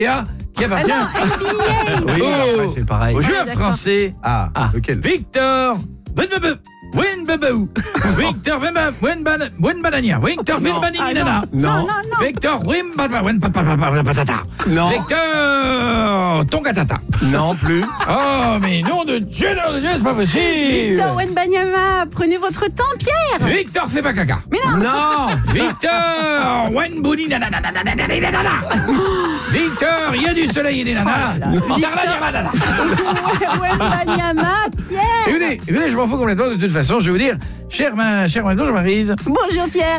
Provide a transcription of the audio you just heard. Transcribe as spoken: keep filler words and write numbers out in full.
A qui appartient Oui, oh, ouais, c'est pareil. au joueur Ah, d'accord. français Ah, Ah. lequel? Victor Wenbebe Wenbebou Victor Wenba Wenban Wenbanania Victor Wenbaninana Non. Victor Wimbaba Wenpapapapapatata Non. Victor Tongatata. Non plus. Oh mais nom de Dieu, nom de Dieu, c'est pas possible. Victor Wenbanyama, prenez votre temps, Pierre. Victor fait pas caca. Non. Victor Wenbouni nanana. Victor, il y a du soleil et des nanas. Wenbanyama, Pierre. Écoutez, écoutez, je m'en fous complètement de toute façon, je vais vous dire, cher ma chère Madame Jean-Maryse. Bonjour, Pierre.